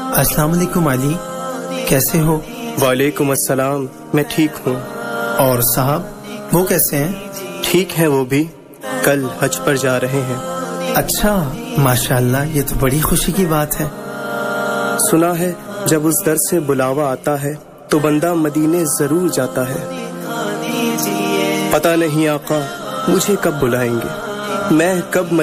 अस्सलाम वालेकुम अली, कैसे हो? वालेकुम अस्सलाम, मैं ठीक हूँ। और साहब वो कैसे हैं? ठीक है, वो भी कल हज पर जा रहे हैं। अच्छा, माशाअल्लाह, ये तो बड़ी खुशी की बात है। सुना है जब उस दर से बुलावा आता है तो बंदा मदीने जरूर जाता है। पता नहीं आका मुझे कब बुलाएंगे, मैं कब